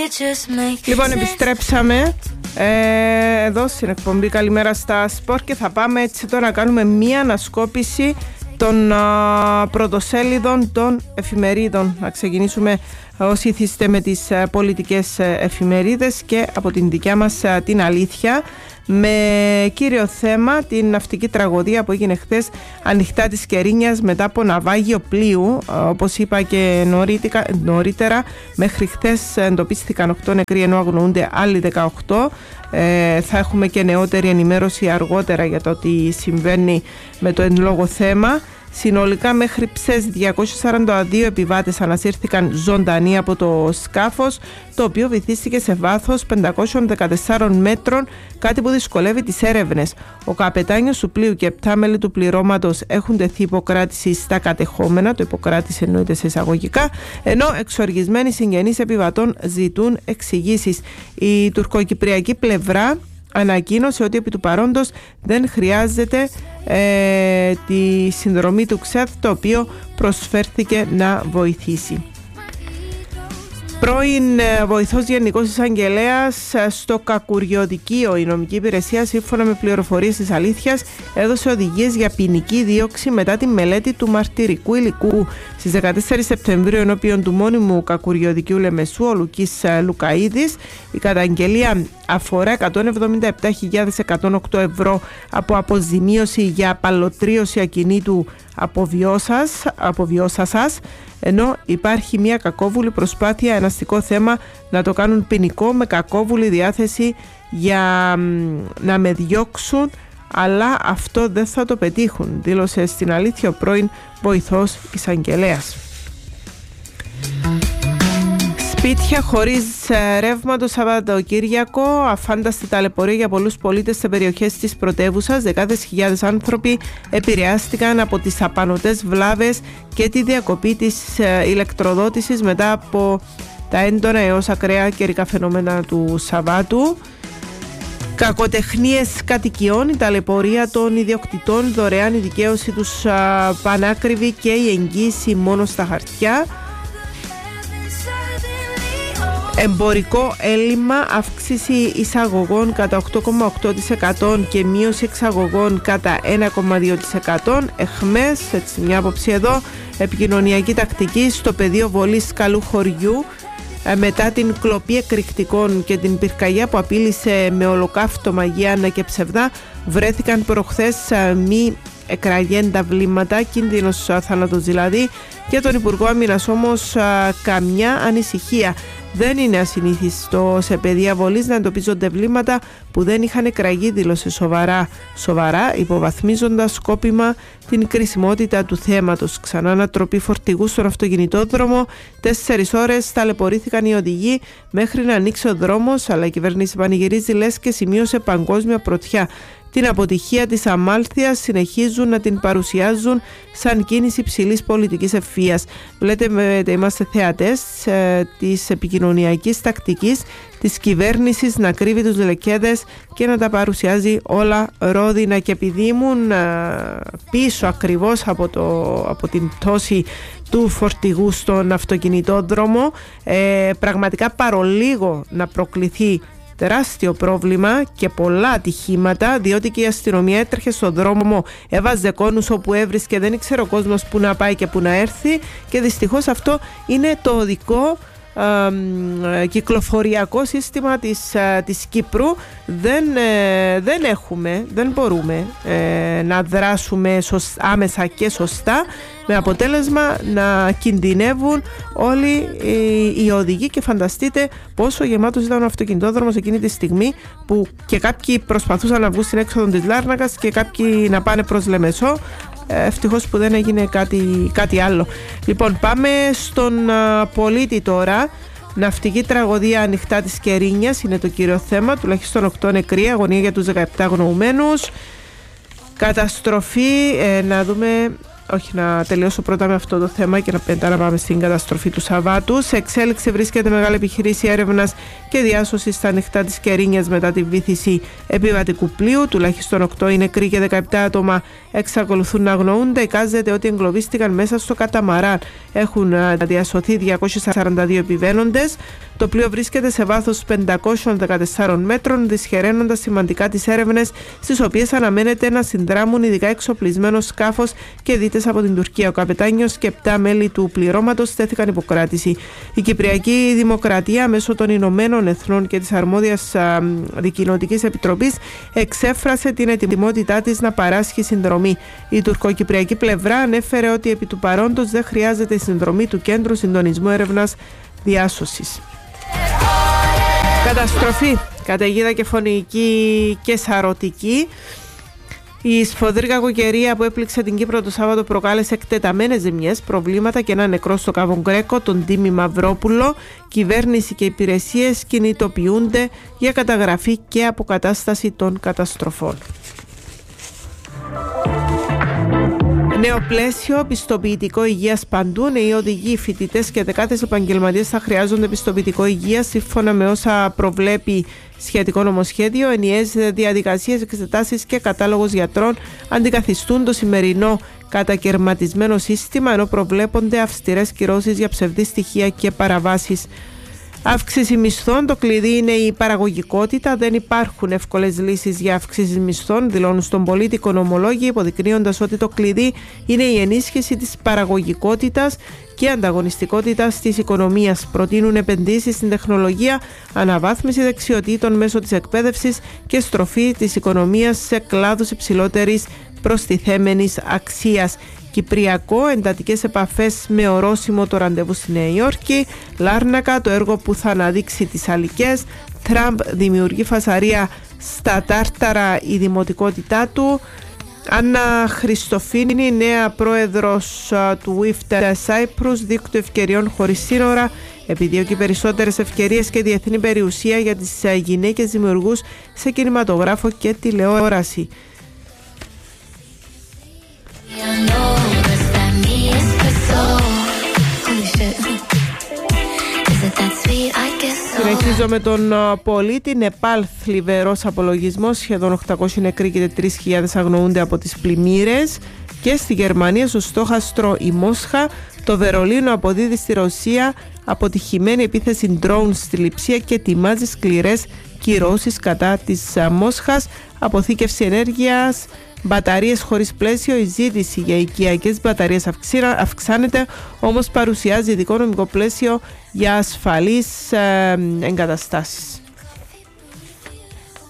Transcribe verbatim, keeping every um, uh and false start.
Λοιπόν, επιστρέψαμε ε, εδώ στην εκπομπή Καλημέρα στα Σπορ και θα πάμε έτσι τώρα να κάνουμε μία ανασκόπηση των α, πρωτοσέλιδων των εφημερίδων. Να ξεκινήσουμε όσοι ήθιστε με τις α, πολιτικές α, εφημερίδες και από την δικιά μας α, την Αλήθεια, με κύριο θέμα την ναυτική τραγωδία που έγινε χθες ανοιχτά της Κερίνιας μετά από ναυάγιο πλοίου. Όπως είπα και νωρίτερα, μέχρι χθες εντοπίστηκαν οκτώ νεκροί ενώ αγνοούνται άλλοι δεκαοκτώ. Ε, θα έχουμε και νεότερη ενημέρωση αργότερα για το τι συμβαίνει με το εν λόγω θέμα. Συνολικά μέχρι ψες διακόσιοι σαράντα δύο επιβάτες ανασύρθηκαν ζωντανοί από το σκάφος, το οποίο βυθίστηκε σε βάθος πεντακόσιων δεκατεσσάρων μέτρων, κάτι που δυσκολεύει τις έρευνες. Ο καπετάνιος του πλοίου και επτά μέλη του πληρώματος έχουν τεθεί υποκράτηση στα κατεχόμενα, το υποκράτηση εννοείται σε εισαγωγικά, ενώ εξοργισμένοι συγγενείς επιβατών ζητούν εξηγήσεις. Η τουρκοκυπριακή πλευρά ανακοίνωσε ότι επί του παρόντος δεν χρειάζεται ε, τη συνδρομή του ΞΕΘ, το οποίο προσφέρθηκε να βοηθήσει. Πρώην βοηθός Γενικός Εισαγγελέας στο Κακουριοδικείο, η νομική υπηρεσία, σύμφωνα με πληροφορίες της Αλήθειας, έδωσε οδηγίες για ποινική δίωξη μετά τη μελέτη του μαρτυρικού υλικού. Στις δεκατέσσερις Σεπτεμβρίου, ενώπιον του μόνιμου Κακουριοδικείου Λεμεσού, ο Λουκής Λουκαΐδης, η καταγγελία αφορά εκατόν εβδομήντα επτά χιλιάδες εκατόν οκτώ ευρώ από αποζημίωση για απαλωτρίωση ακινήτου αποβιώσασας, ενώ υπάρχει μια κακόβουλη προσπάθεια, ένα αστικό θέμα, να το κάνουν ποινικό με κακόβουλη διάθεση για να με διώξουν, αλλά αυτό δεν θα το πετύχουν, δήλωσε στην Αλήθεια ο πρώην βοηθός εισαγγελέας. Σπίτια χωρίς ρεύμα το Σαββατοκύριακο, αφάνταστη ταλαιπωρία για πολλούς πολίτες σε περιοχές της πρωτεύουσας. Δεκάδες χιλιάδες άνθρωποι επηρεάστηκαν από τις απανωτές βλάβες και τη διακοπή της ηλεκτροδότησης μετά από τα έντονα έως ακραία καιρικά φαινόμενα του Σαββάτου. Κακοτεχνίες κατοικιών, η ταλαιπωρία των ιδιοκτητών, δωρεάν η δικαίωση τους πανάκριβη και η εγγύηση μόνο στα χαρτιά. Εμπορικό έλλειμμα, αύξηση εισαγωγών κατά οκτώ κόμμα οκτώ τοις εκατό και μείωση εξαγωγών κατά ένα κόμμα δύο τοις εκατό. Εχμές, έτσι μια άποψη εδώ, επικοινωνιακή τακτική στο πεδίο βολής καλού χωριού μετά την κλοπή εκρηκτικών και την πυρκαγιά που απείλησε με ολοκαύτωμα Γιάννα και Ψευδά, βρέθηκαν προχθές μη εκραγέντα βλήματα, κίνδυνος θάνατος δηλαδή. Για τον Υπουργό Άμυνας όμως καμιά ανησυχία. Δεν είναι ασυνήθιστο σε πεδία βολής να εντοπίζονται βλήματα που δεν είχαν εκραγεί, δήλωσε σοβαρά, σοβαρά υποβαθμίζοντας σκόπιμα την κρισιμότητα του θέματος. Ξανά ανατροπή φορτηγού στον αυτοκινητόδρομο. Τέσσερις ώρες ταλαιπωρήθηκαν οι οδηγοί μέχρι να ανοίξει ο δρόμος, αλλά η κυβέρνηση πανηγυρίζει λες και σημείωσε παγκόσμια πρωτιά. Την αποτυχία της Αμάλθειας συνεχίζουν να την παρουσιάζουν σαν κίνηση ψηλής πολιτικής ευφυΐας. Βλέπετε, είμαστε θεατές ε, της επικοινωνιακής τακτικής της κυβέρνησης να κρύβει τους λεκέδες και να τα παρουσιάζει όλα ρόδινα, και επειδή ήμουν ε, πίσω ακριβώς από, το, από την πτώση του φορτηγού στον αυτοκινητόδρομο, ε, πραγματικά παρολίγο να προκληθεί τεράστιο πρόβλημα και πολλά ατυχήματα, διότι και η αστυνομία έτρεχε στον δρόμο, έβαζε κόνους όπου έβρισκε, δεν ήξερε ο κόσμος που να πάει και που να έρθει, και δυστυχώς αυτό είναι το οδικό ε, κυκλοφοριακό σύστημα της, ε, της Κύπρου. Δεν, ε, δεν έχουμε, δεν μπορούμε ε, να δράσουμε σωσ, άμεσα και σωστά, με αποτέλεσμα να κινδυνεύουν όλοι οι, οι οδηγοί, και φανταστείτε πόσο γεμάτος ήταν ο αυτοκινητόδρομος εκείνη τη στιγμή που και κάποιοι προσπαθούσαν να βγουν στην έξοδο της Λάρνακας και κάποιοι να πάνε προς Λεμεσό. Ευτυχώς που δεν έγινε κάτι, κάτι άλλο. Λοιπόν, πάμε στον α, πολίτη τώρα. Ναυτική τραγωδία ανοιχτά της Κερίνιας είναι το κύριο θέμα. Τουλάχιστον οκτώ νεκροί, αγωνία για τους δεκαεπτά αγνοουμένους. Καταστροφή, ε, να δούμε... Όχι, να τελειώσω πρώτα με αυτό το θέμα και να πέντα να πάμε στην καταστροφή του Σαββάτου. Σε εξέλιξη βρίσκεται μεγάλη επιχειρήση έρευνας και διάσωσης στα ανοιχτά της Κερίνιας μετά τη βύθιση επιβατικού πλοίου. Τουλάχιστον οκτώ είναι νεκροί και δεκαεπτά άτομα εξακολουθούν να αγνοούνται. Εικάζεται ότι εγκλωβίστηκαν μέσα στο καταμαράν. Έχουν διασωθεί διακόσιοι σαράντα δύο επιβαίνοντες. Το πλοίο βρίσκεται σε βάθος πεντακόσιων δεκατεσσάρων μέτρων, δυσχεραίνοντας σημαντικά τις έρευνες στις οποίες αναμένεται να συνδράμουν ειδικά εξοπλισμένο σκάφος και δίτες από την Τουρκία. Ο καπετάνιος και επτά μέλη του πληρώματος στέθηκαν υποκράτηση. Η Κυπριακή Δημοκρατία μέσω των Ηνωμένων Εθνών και της αρμόδιας Δικοινοτικής Επιτροπής εξέφρασε την ετοιμότητά της να παράσχει συνδρομή. Η τουρκοκυπριακή πλευρά ανέφερε ότι επί του παρόντος δεν χρειάζεται η συνδρομή του Κέντρου Συντονισμού Έρευνας Διάσωσης. Καταστροφή, καταιγίδα και φωνική και σαρωτική. Η σφοδρή κακοκαιρία που έπληξε την Κύπρο το Σάββατο προκάλεσε εκτεταμένες ζημιές, προβλήματα και ένα νεκρό στο Κάβο Γκρέκο, τον Τίμη Μαυρόπουλο. Κυβέρνηση και υπηρεσίες κινητοποιούνται για καταγραφή και αποκατάσταση των καταστροφών. Νέο πλαίσιο, πιστοποιητικό υγείας παντού. Νέοι οδηγοί, φοιτητές και δεκάδες επαγγελματίες θα χρειάζονται πιστοποιητικό υγείας σύμφωνα με όσα προβλέπει σχετικό νομοσχέδιο. Ενιαίες διαδικασίες, εξετάσεις και κατάλογος γιατρών αντικαθιστούν το σημερινό κατακαιρματισμένο σύστημα, ενώ προβλέπονται αυστηρές κυρώσεις για ψευδή στοιχεία και παραβάσεις. Αύξηση μισθών. Το κλειδί είναι η παραγωγικότητα. Δεν υπάρχουν εύκολες λύσεις για αυξήσεις μισθών, δηλώνουν στον Πολίτη οικονομολόγοι, υποδεικνύοντας ότι το κλειδί είναι η ενίσχυση της παραγωγικότητας και ανταγωνιστικότητας της οικονομίας. Προτείνουν επενδύσεις στην τεχνολογία, αναβάθμιση δεξιοτήτων μέσω της εκπαίδευσης και στροφή της οικονομίας σε κλάδους υψηλότερης προστιθέμενης αξίας. Κυπριακό, εντατικές επαφές με ορόσημο το ραντεβού στη Νέα Υόρκη. Λάρνακα, το έργο που θα αναδείξει τις αλικές. Τραμπ δημιουργεί φασαρία στα Τάρταρα, η δημοτικότητά του. Άννα Χριστοφίνη, νέα πρόεδρος του Wifter Cyprus, δίκτυο ευκαιριών χωρίς σύνορα. Επιδιώκει περισσότερες ευκαιρίες και διεθνή περιουσία για τις γυναίκες δημιουργούς σε κινηματογράφο και τηλεόραση. Συνεχίζω με τον Πολίτη. Νεπάλ, θλιβερός απολογισμός. Σχεδόν οκτακόσιοι νεκροί και τρεις χιλιάδες αγνοούνται από τις πλημμύρες. Και στη Γερμανία, στο στόχαστρο η Μόσχα. Το Βερολίνο αποδίδει στη Ρωσία αποτυχημένη επίθεση drone στη Λειψία και ετοιμάζει σκληρές κυρώσεις κατά της Μόσχας. Αποθήκευση ενέργειας. Μπαταρίες χωρίς πλαίσιο. Η ζήτηση για οικιακές μπαταρίες αυξάνεται, όμως παρουσιάζει ειδικό νομικό πλαίσιο για ασφαλείς ε, εγκαταστάσεις.